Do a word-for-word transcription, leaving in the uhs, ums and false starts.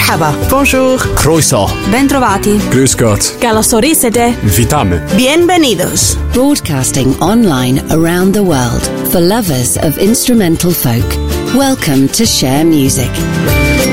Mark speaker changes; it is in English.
Speaker 1: Merhaba. Bonjour.
Speaker 2: Croeso.
Speaker 3: Bentrovati.
Speaker 2: Grüß Gott.
Speaker 3: Καλώς ορίσατε.
Speaker 2: Witamy.
Speaker 1: Bienvenidos.
Speaker 4: Broadcasting online around the world for lovers of instrumental folk. Welcome to Share Music.